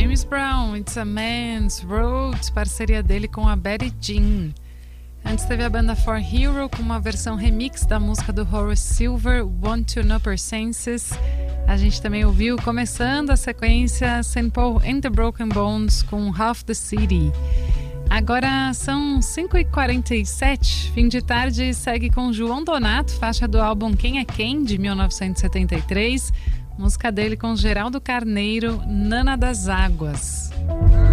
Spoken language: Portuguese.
James Brown, It's a Man's Road, parceria dele com a Betty Jean. Antes teve a banda For Hero com uma versão remix da música do Horace Silver, Want to Know Your Senses. A gente também ouviu, começando a sequência, St. Paul and the Broken Bones com Half the City. Agora são 5h47, fim de tarde, segue com João Donato, faixa do álbum Quem é Quem, de 1973, música dele com Geraldo Carneiro, Nana das Águas.